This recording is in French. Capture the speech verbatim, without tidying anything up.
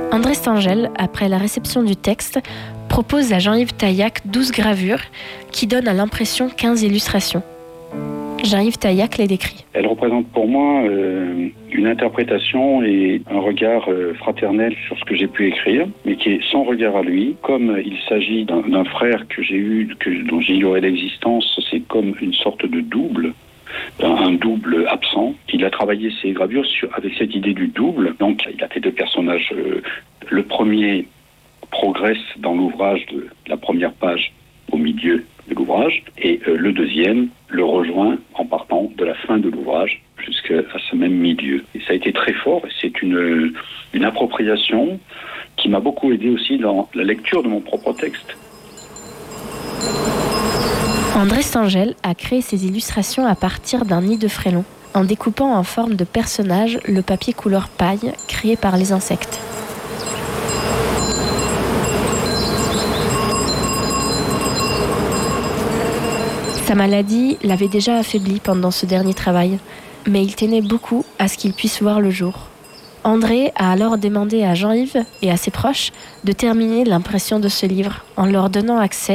André Stangel, après la réception du texte, propose à Jean-Yves Taillac douze gravures qui donnent à l'impression quinze illustrations. Jean-Yves Taillac les décrit. Elle représente pour moi euh, une interprétation et un regard euh, fraternel sur ce que j'ai pu écrire, mais qui est son regard à lui. Comme il s'agit d'un, d'un frère que j'ai eu, que, dont j'ignorais l'existence, c'est comme une sorte de double. Un double absent. Il a travaillé ses gravures sur, avec cette idée du double. Donc, il a fait deux personnages. Euh, le premier progresse dans l'ouvrage de la première page au milieu de l'ouvrage, et euh, le deuxième le rejoint en partant de la fin de l'ouvrage jusqu'à ce même milieu. Et ça a été très fort. C'est une, une appropriation qui m'a beaucoup aidé aussi dans la lecture de mon propre texte. André Stangel a créé ses illustrations à partir d'un nid de frélons, en découpant en forme de personnage le papier couleur paille créé par les insectes. Sa maladie l'avait déjà affaibli pendant ce dernier travail, mais il tenait beaucoup à ce qu'il puisse voir le jour. André a alors demandé à Jean-Yves et à ses proches de terminer l'impression de ce livre en leur donnant accès